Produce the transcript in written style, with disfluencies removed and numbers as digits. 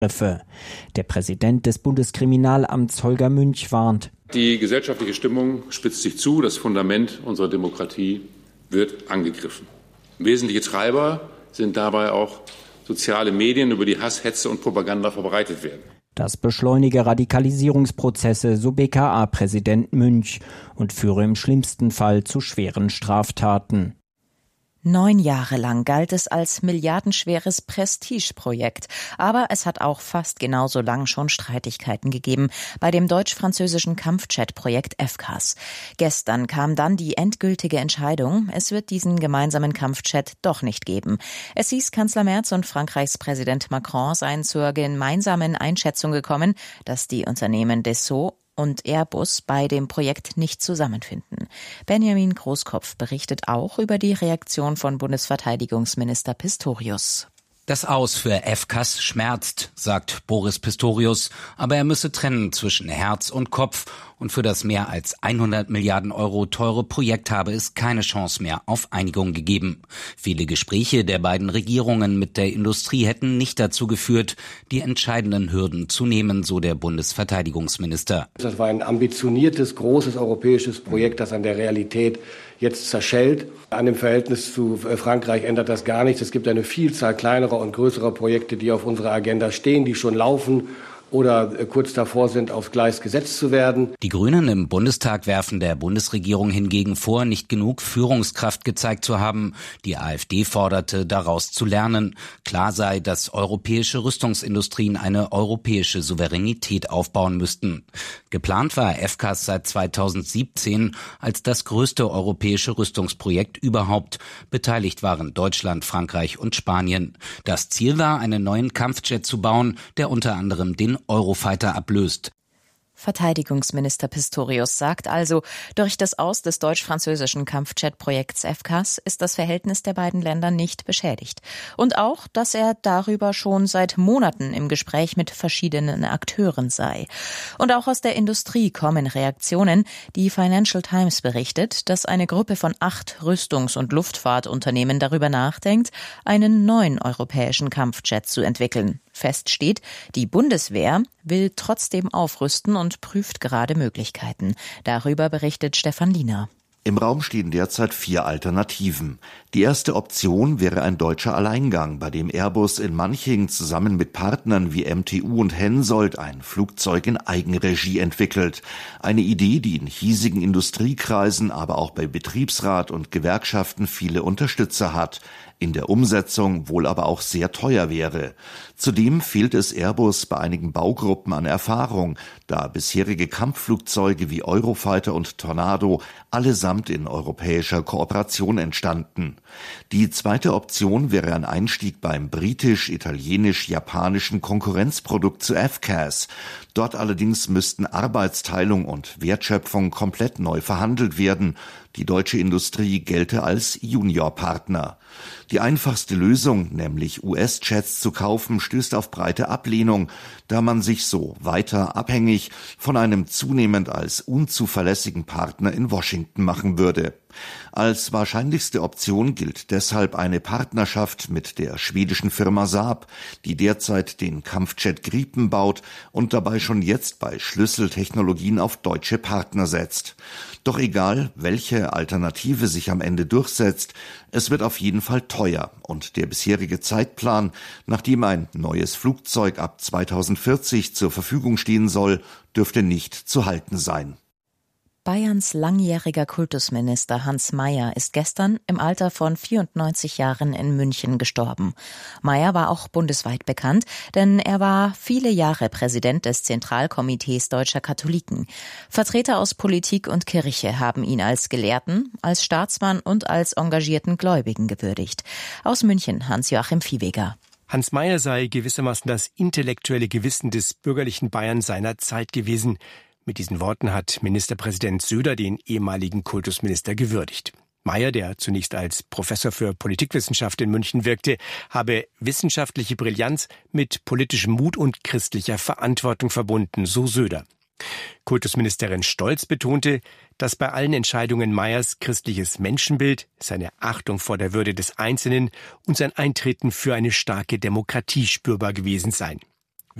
Der Präsident des Bundeskriminalamts Holger Münch warnt. Die gesellschaftliche Stimmung spitzt sich zu, das Fundament unserer Demokratie wird angegriffen. Wesentliche Treiber sind dabei auch soziale Medien, über die Hass, Hetze und Propaganda verbreitet werden. Das beschleunige Radikalisierungsprozesse, so BKA-Präsident Münch, und führe im schlimmsten Fall zu schweren Straftaten. 9 Jahre lang galt es als milliardenschweres Prestigeprojekt. Aber es hat auch fast genauso lang schon Streitigkeiten gegeben bei dem deutsch-französischen Kampfjet-Projekt FCAS. Gestern kam dann die endgültige Entscheidung, es wird diesen gemeinsamen Kampfjet doch nicht geben. Es hieß, Kanzler Merz und Frankreichs Präsident Macron seien zur gemeinsamen Einschätzung gekommen, dass die Unternehmen Dassault und Airbus bei dem Projekt nicht zusammenfinden. Benjamin Großkopf berichtet auch über die Reaktion von Bundesverteidigungsminister Pistorius. Das Aus für FCAS schmerzt, sagt Boris Pistorius, aber er müsse trennen zwischen Herz und Kopf und für das mehr als 100 Milliarden Euro teure Projekt habe es keine Chance mehr auf Einigung gegeben. Viele Gespräche der beiden Regierungen mit der Industrie hätten nicht dazu geführt, die entscheidenden Hürden zu nehmen, so der Bundesverteidigungsminister. Das war ein ambitioniertes, großes europäisches Projekt, das an der Realität jetzt zerschellt. An dem Verhältnis zu Frankreich ändert das gar nichts. Es gibt eine Vielzahl kleinerer und größerer Projekte, die auf unserer Agenda stehen, die schon laufen oder kurz davor sind, aufs Gleis gesetzt zu werden. Die Grünen im Bundestag werfen der Bundesregierung hingegen vor, nicht genug Führungskraft gezeigt zu haben. Die AfD forderte, daraus zu lernen. Klar sei, dass europäische Rüstungsindustrien eine europäische Souveränität aufbauen müssten. Geplant war FCAS seit 2017 als das größte europäische Rüstungsprojekt überhaupt. Beteiligt waren Deutschland, Frankreich und Spanien. Das Ziel war, einen neuen Kampfjet zu bauen, der unter anderem den Eurofighter ablöst. Verteidigungsminister Pistorius sagt also, durch das Aus des deutsch-französischen Kampfjet-Projekts FCAS ist das Verhältnis der beiden Länder nicht beschädigt. Und auch, dass er darüber schon seit Monaten im Gespräch mit verschiedenen Akteuren sei. Und auch aus der Industrie kommen Reaktionen. Die Financial Times berichtet, dass eine Gruppe von 8 Rüstungs- und Luftfahrtunternehmen darüber nachdenkt, einen neuen europäischen Kampfjet zu entwickeln. Fest steht, die Bundeswehr will trotzdem aufrüsten und prüft gerade Möglichkeiten. Darüber berichtet Stefan Liener. Im Raum stehen derzeit 4 Alternativen. Die erste Option wäre ein deutscher Alleingang, bei dem Airbus in Manching zusammen mit Partnern wie MTU und Hensoldt ein Flugzeug in Eigenregie entwickelt. Eine Idee, die in hiesigen Industriekreisen, aber auch bei Betriebsrat und Gewerkschaften viele Unterstützer hat. In der Umsetzung wohl aber auch sehr teuer wäre. Zudem fehlt es Airbus bei einigen Baugruppen an Erfahrung, da bisherige Kampfflugzeuge wie Eurofighter und Tornado allesamt in europäischer Kooperation entstanden. Die zweite Option wäre ein Einstieg beim britisch-italienisch-japanischen Konkurrenzprodukt zu FCAS. Dort allerdings müssten Arbeitsteilung und Wertschöpfung komplett neu verhandelt werden. Die deutsche Industrie gelte als Juniorpartner. Die einfachste Lösung, nämlich US-Jets zu kaufen, stößt auf breite Ablehnung, da man sich so weiter abhängig von einem zunehmend als unzuverlässigen Partner in Washington machen würde. Als wahrscheinlichste Option gilt deshalb eine Partnerschaft mit der schwedischen Firma Saab, die derzeit den Kampfjet Gripen baut und dabei schon jetzt bei Schlüsseltechnologien auf deutsche Partner setzt. Doch egal, welche Alternative sich am Ende durchsetzt, es wird auf jeden Fall teuer und der bisherige Zeitplan, nachdem ein neues Flugzeug ab 2040 zur Verfügung stehen soll, dürfte nicht zu halten sein. Bayerns langjähriger Kultusminister Hans Mayer ist gestern im Alter von 94 Jahren in München gestorben. Mayer war auch bundesweit bekannt, denn er war viele Jahre Präsident des Zentralkomitees Deutscher Katholiken. Vertreter aus Politik und Kirche haben ihn als Gelehrten, als Staatsmann und als engagierten Gläubigen gewürdigt. Aus München Hans-Joachim Viehweger. Hans Mayer sei gewissermaßen das intellektuelle Gewissen des bürgerlichen Bayern seiner Zeit gewesen. Mit diesen Worten hat Ministerpräsident Söder den ehemaligen Kultusminister gewürdigt. Mayer, der zunächst als Professor für Politikwissenschaft in München wirkte, habe wissenschaftliche Brillanz mit politischem Mut und christlicher Verantwortung verbunden, so Söder. Kultusministerin Stolz betonte, dass bei allen Entscheidungen Mayers christliches Menschenbild, seine Achtung vor der Würde des Einzelnen und sein Eintreten für eine starke Demokratie spürbar gewesen seien.